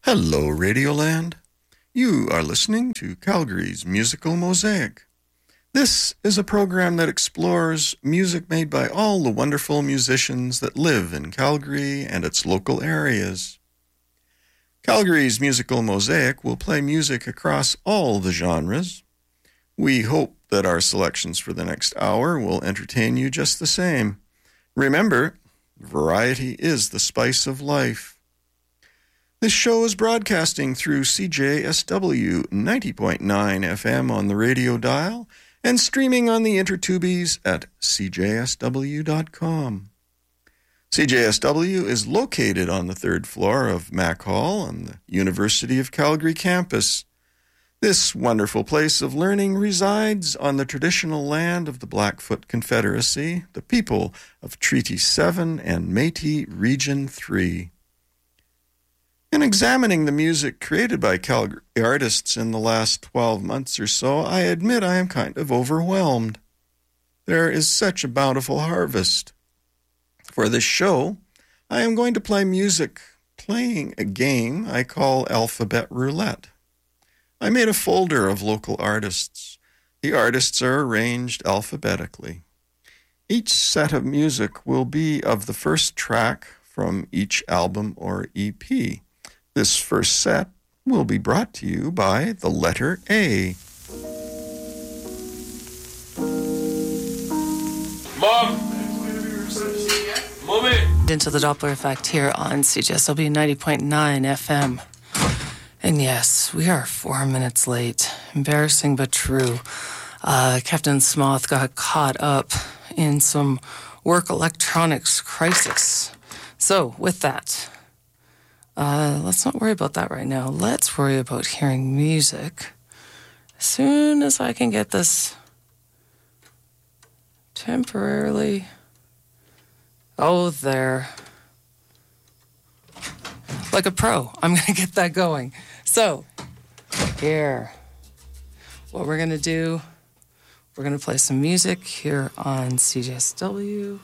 Hello, Radioland. You are listening to Calgary's Musical Mosaic. This is a program that explores music made by all the wonderful musicians that live in Calgary and its local areas. Calgary's Musical Mosaic will play music across all the genres. We hope that our selections for the next hour will entertain you just the same. Remember, variety is the spice of life. This show is broadcasting through CJSW 90.9 FM on the radio dial and streaming on the Intertubies at cjsw.com. CJSW is located on the third floor of Mac Hall on the University of Calgary campus. This wonderful place of learning resides on the traditional land of the Blackfoot Confederacy, the people of Treaty 7 and Métis Region 3. In examining the music created by Calgary artists in the last 12 months or so, I admit I am kind of overwhelmed. There is such a bountiful harvest. For this show, I am going to play music playing a game I call Alphabet Roulette. I made a folder of local artists. The artists are arranged alphabetically. Each set of music will be of the first track from each album or EP. This first set will be brought to you by the letter A. Mom! Mommy! Into the Doppler effect here on CJSW 90.9 FM. And yes, we are 4 minutes late. Embarrassing but true. Captain Smoth got caught up in some work electronics crisis. So, with that, let's not worry about that right now. Let's worry about hearing music. As soon as I can get this temporarily... Oh, there. Like a pro, I'm going to get that going. So, here. What we're going to do, we're going to play some music here on CJSW.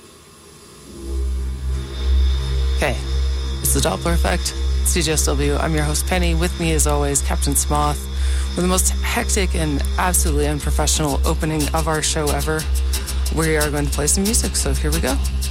Okay. It's the Doppler effect. CJSW. I'm your host, Penny. With me, as always, Captain Smoth. With the most hectic and absolutely unprofessional opening of our show ever, we are going to play some music. So here we go.